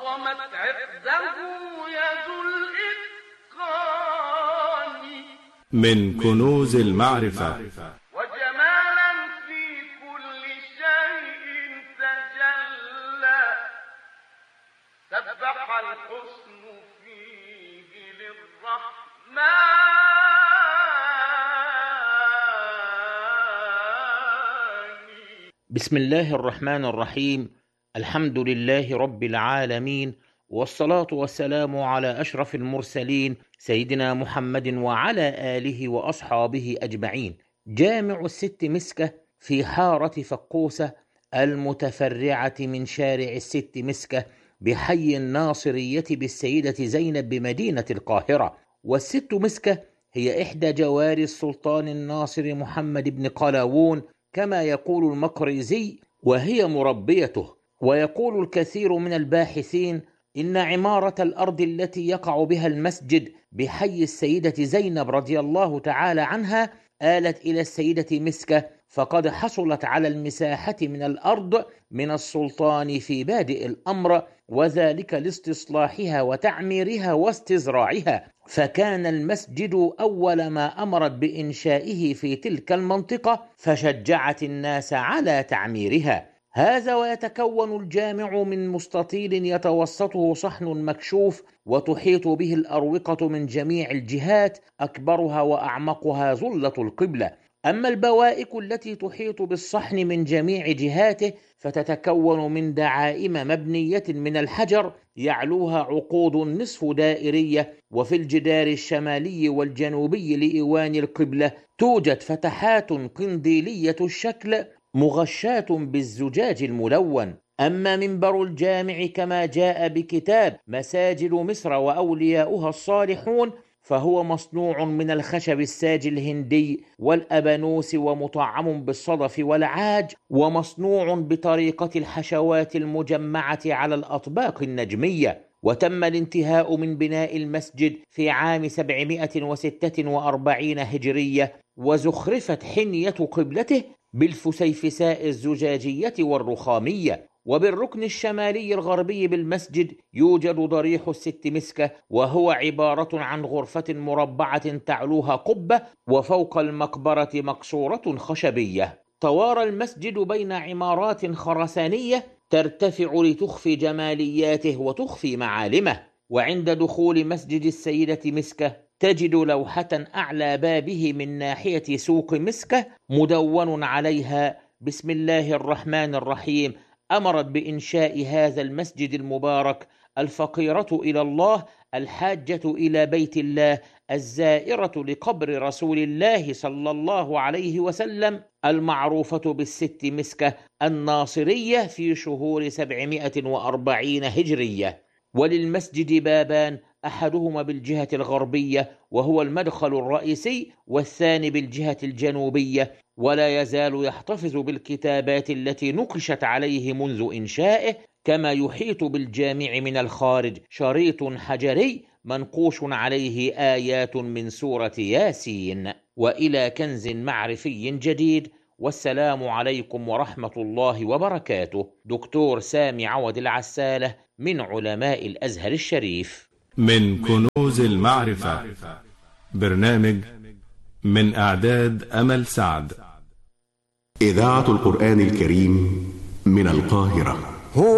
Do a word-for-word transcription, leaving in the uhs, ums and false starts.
عظمت عقده يد الإتقان من كنوز المعرفة وجمالا في كل شيء تجلى سبح الحسن فيه للرحمن. بسم الله الرحمن الرحيم. الحمد لله رب العالمين، والصلاة والسلام على أشرف المرسلين سيدنا محمد وعلى آله وأصحابه أجمعين. جامع الست مسكة في حارة فقوسة المتفرعة من شارع الست مسكة بحي الناصرية بالسيدة زينب بمدينة القاهرة. والست مسكة هي إحدى جواري السلطان الناصر محمد بن قلاوون كما يقول المقريزي، وهي مربيته. ويقول الكثير من الباحثين إن عمارة الأرض التي يقع بها المسجد بحي السيدة زينب رضي الله تعالى عنها آلت إلى السيدة مسكة، فقد حصلت على المساحة من الأرض من السلطان في بادئ الأمر، وذلك لاستصلاحها وتعميرها واستزراعها، فكان المسجد أول ما أمرت بإنشائه في تلك المنطقة، فشجعت الناس على تعميرها. هذا ويتكون الجامع من مستطيل يتوسطه صحن مكشوف وتحيط به الأروقة من جميع الجهات، أكبرها وأعمقها ظلة القبلة. أما البوائك التي تحيط بالصحن من جميع جهاته فتتكون من دعائم مبنية من الحجر يعلوها عقود نصف دائرية، وفي الجدار الشمالي والجنوبي لإيوان القبلة توجد فتحات قنديلية الشكل مغشاة بالزجاج الملون. أما منبر الجامع كما جاء بكتاب مساجد مصر وأولياؤها الصالحون فهو مصنوع من الخشب الساج الهندي والأبانوس ومطعم بالصدف والعاج، ومصنوع بطريقة الحشوات المجمعة على الأطباق النجمية. وتم الانتهاء من بناء المسجد في عام سبعمائة وستة وأربعين هجرية، وزخرفت حنية قبلته بالفسيفساء الزجاجية والرخامية. وبالركن الشمالي الغربي بالمسجد يوجد ضريح الست مسكة، وهو عبارة عن غرفة مربعة تعلوها قبة، وفوق المقبرة مقصورة خشبية. توارى المسجد بين عمارات خرسانية ترتفع لتخفي جمالياته وتخفي معالمه. وعند دخول مسجد السيدة مسكة تجد لوحة أعلى بابه من ناحية سوق مسكة مدون عليها بسم الله الرحمن الرحيم، أمرت بإنشاء هذا المسجد المبارك الفقيرة إلى الله الحاجة إلى بيت الله الزائرة لقبر رسول الله صلى الله عليه وسلم المعروفة بالست مسكة الناصرية في شهور سبعمائة وأربعين هجرية. وللمسجد بابان، أحدهما بالجهة الغربية وهو المدخل الرئيسي، والثاني بالجهة الجنوبية، ولا يزال يحتفظ بالكتابات التي نقشت عليه منذ إنشائه، كما يحيط بالجامع من الخارج شريط حجري منقوش عليه آيات من سورة ياسين. وإلى كنز معرفي جديد، والسلام عليكم ورحمة الله وبركاته. دكتور سامي عوض العسالة من علماء الأزهر الشريف. من كنوز المعرفة، برنامج من إعداد أمل سعد. إذاعة القرآن الكريم من القاهرة.